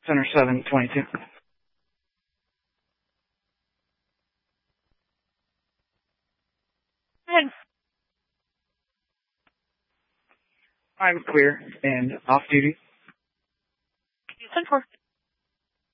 Center 722. I'm clear and off duty. 10-4.